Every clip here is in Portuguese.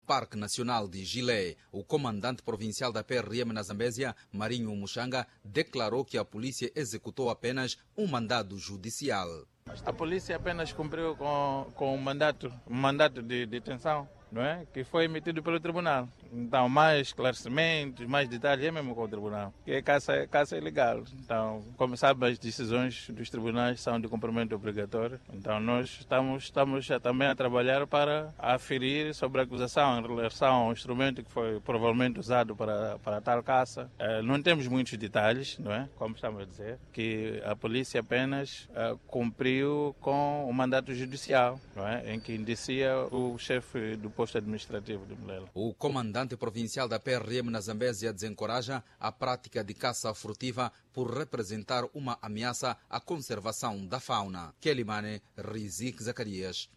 Parque Nacional de Gilé. O comandante provincial da PRM na Zambésia, Marinho Muxanga, declarou que a polícia executou apenas um mandado judicial. A polícia apenas cumpriu com um mandato de detenção, não é? Que foi emitido pelo tribunal. Então, mais esclarecimentos, mais detalhes é mesmo com o tribunal, que é caça ilegal. Então, como sabe, as decisões dos tribunais são de cumprimento obrigatório. Então, nós estamos também a trabalhar para aferir sobre a acusação em relação ao instrumento que foi provavelmente usado para tal caça. Não temos muitos detalhes, não é? Como estamos a dizer, que a polícia apenas cumpriu com o mandato judicial, não é? Em que indicia o chefe do posto administrativo de Mlelo. O comandante provincial da PRM na Zambésia desencoraja a prática de caça furtiva por representar uma ameaça à conservação da fauna. Kelimane Rizik Zacarias.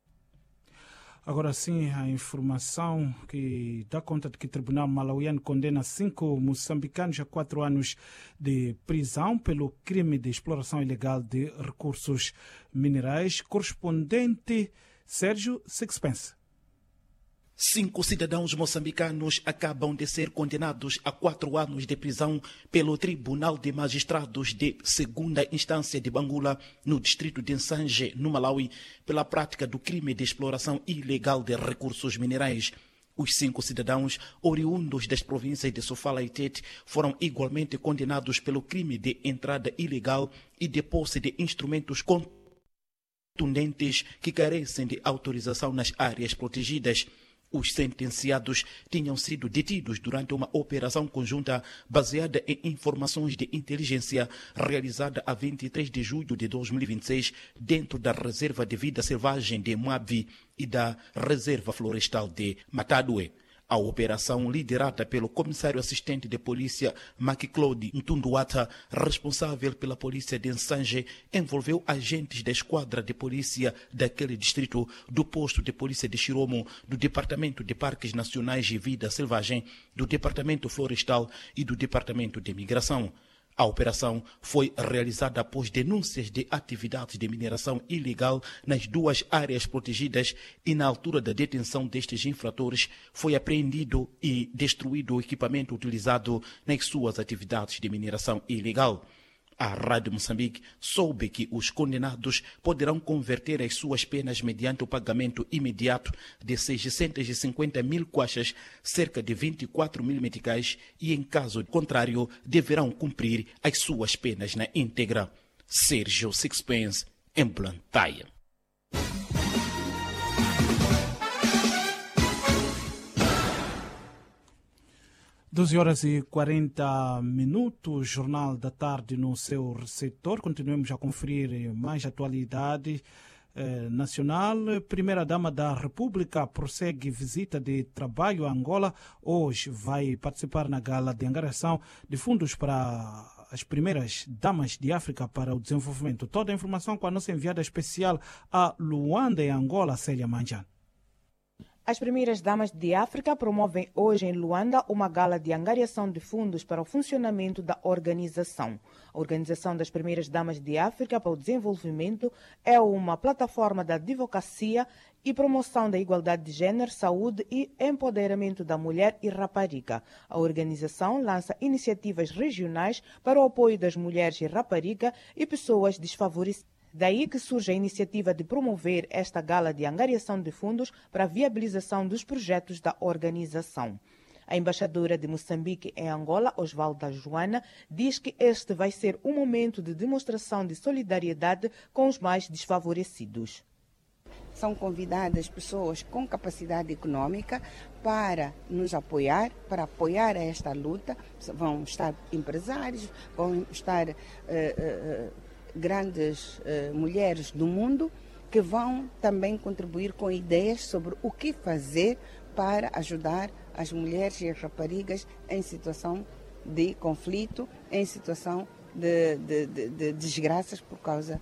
Agora sim, a informação que dá conta de que o Tribunal Malauiano condena 5 moçambicanos a 4 anos de prisão pelo crime de exploração ilegal de recursos minerais. Correspondente Sérgio Sixpence. 5 cidadãos moçambicanos acabam de ser condenados a 4 anos de prisão pelo Tribunal de Magistrados de Segunda Instância de Bangula, no distrito de Nsanje, no Malawi, pela prática do crime de exploração ilegal de recursos minerais. Os 5 cidadãos, oriundos das províncias de Sofala e Tete, foram igualmente condenados pelo crime de entrada ilegal e de posse de instrumentos contundentes que carecem de autorização nas áreas protegidas. Os sentenciados tinham sido detidos durante uma operação conjunta baseada em informações de inteligência realizada a 23 de julho de 2026 dentro da Reserva de Vida Selvagem de Moabi e da Reserva Florestal de Matadue. A operação, liderada pelo comissário assistente de polícia Makiclode Ntunduata, responsável pela polícia de Nsanje, envolveu agentes da esquadra de polícia daquele distrito, do posto de polícia de Chiromo, do Departamento de Parques Nacionais e Vida Selvagem, do Departamento Florestal e do Departamento de Migração. A operação foi realizada após denúncias de atividades de mineração ilegal nas 2 áreas protegidas e, na altura da detenção destes infratores, foi apreendido e destruído o equipamento utilizado nas suas atividades de mineração ilegal. A Rádio Moçambique soube que os condenados poderão converter as suas penas mediante o pagamento imediato de 650 mil quachas, cerca de 24 mil meticais, e, em caso contrário, deverão cumprir as suas penas na íntegra. Sérgio Sixpence, em Blantyre. 12h40, Jornal da Tarde no seu receptor. Continuamos a conferir mais atualidade nacional. Primeira-dama da República prossegue visita de trabalho a Angola. Hoje vai participar na gala de angariação de fundos para as primeiras damas de África para o desenvolvimento. Toda a informação com a nossa enviada especial a Luanda, em Angola, Célia Manjan. As primeiras damas de África promovem hoje em Luanda uma gala de angariação de fundos para o funcionamento da organização. A Organização das Primeiras Damas de África para o Desenvolvimento é uma plataforma da advocacia e promoção da igualdade de género, saúde e empoderamento da mulher e rapariga. A organização lança iniciativas regionais para o apoio das mulheres e rapariga e pessoas desfavorecidas. Daí que surge a iniciativa de promover esta gala de angariação de fundos para a viabilização dos projetos da organização. A embaixadora de Moçambique em Angola, Osvalda Joana, diz que este vai ser um momento de demonstração de solidariedade com os mais desfavorecidos. São convidadas pessoas com capacidade econômica para nos apoiar, para apoiar esta luta. Vão estar empresários, vão estar grandes mulheres do mundo que vão também contribuir com ideias sobre o que fazer para ajudar as mulheres e as raparigas em situação de conflito, em situação de desgraças por causa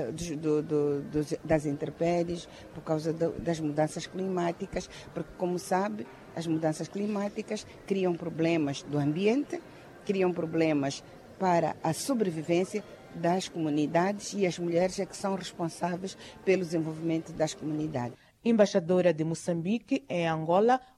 das intempéries, por causa das mudanças climáticas, porque, como sabe, as mudanças climáticas criam problemas do ambiente, criam problemas para a sobrevivência das comunidades, e as mulheres é que são responsáveis pelo desenvolvimento das comunidades. Embaixadora de Moçambique em Angola,